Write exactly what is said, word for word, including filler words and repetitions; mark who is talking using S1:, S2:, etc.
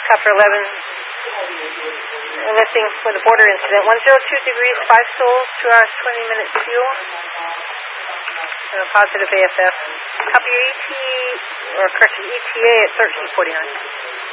S1: Chapter eleven, enlisting for the border incident. one oh two degrees, five souls, two hours, twenty minutes fuel. And a positive A F F. Copy your E T, or correction, E T A at thirteen forty-nine.